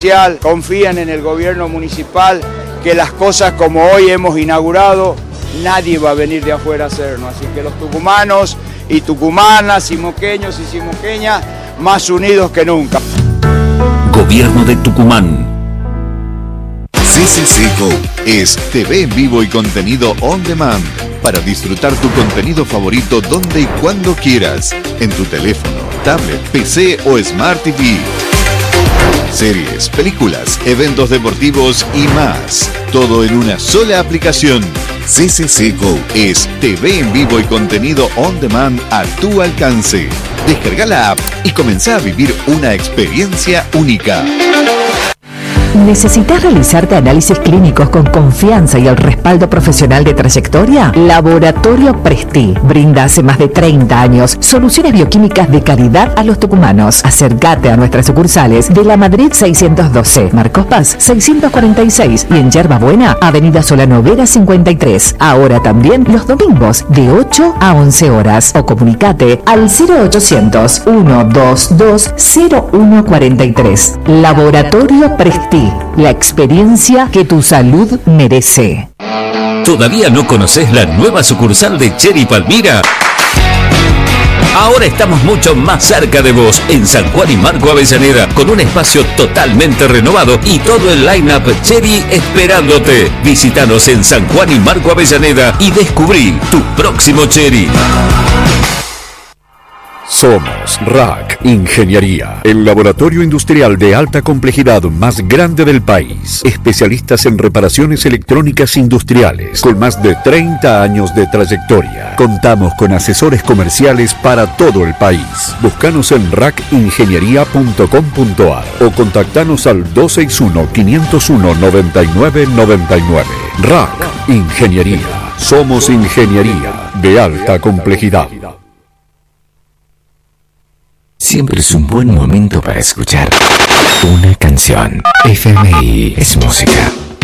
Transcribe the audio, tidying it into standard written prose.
Confían en el gobierno municipal que las cosas como hoy hemos inaugurado, nadie va a venir de afuera a hacernos. Así que los tucumanos y tucumanas, simoqueños y simoqueñas, más unidos que nunca. Gobierno de Tucumán. CCC Go es TV en vivo y contenido on demand para disfrutar tu contenido favorito donde y cuando quieras, en tu teléfono, tablet, PC o Smart TV. Series, películas, eventos deportivos y más. Todo en una sola aplicación. CCC Go es TV en vivo y contenido on demand a tu alcance. Descarga la app y comenzá a vivir una experiencia única. ¿Necesitas realizarte análisis clínicos con confianza y el respaldo profesional de trayectoria? Laboratorio Presti brinda hace más de 30 años soluciones bioquímicas de calidad a los tucumanos. Acércate a nuestras sucursales de La Madrid 612, Marcos Paz 646 y en Yerba Buena, Avenida Solano Vera 53. Ahora también los domingos de 8 a 11 horas o comunicate al 0800 122 0143. Laboratorio Presti. La experiencia que tu salud merece. ¿Todavía no conoces la nueva sucursal de Cherry Palmira? Ahora estamos mucho más cerca de vos, en San Juan y Marco Avellaneda, con un espacio totalmente renovado y todo el line-up Cherry esperándote. Visítanos en San Juan y Marco Avellaneda y descubrí tu próximo Cherry. Somos RAC Ingeniería, el laboratorio industrial de alta complejidad más grande del país. Especialistas en reparaciones electrónicas industriales, con más de 30 años de trayectoria. Contamos con asesores comerciales para todo el país. Búscanos en racingeniería.com.ar o contactanos al 261-501-9999. RAC Ingeniería. Somos ingeniería de alta complejidad. Siempre es un buen momento para escuchar una canción. FMI es música.